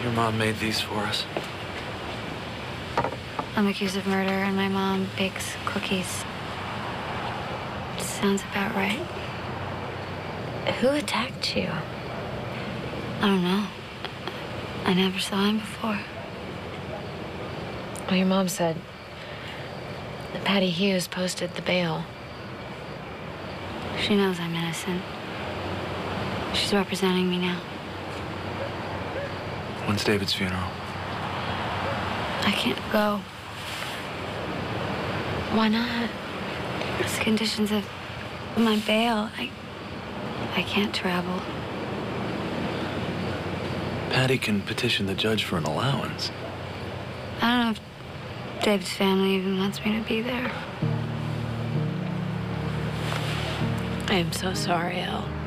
Your mom made these for us. I'm accused of murder, and my mom bakes cookies. Sounds about right. Who attacked you? I don't know. I never saw him before. Well, your mom said that Patty Hughes posted the bail. She knows I'm innocent. She's representing me now. When's David's funeral? I can't go. Why not? It's conditions of my bail. I can't travel. Patty can petition the judge for an allowance. I don't know if David's family even wants me to be there. I am so sorry, Elle.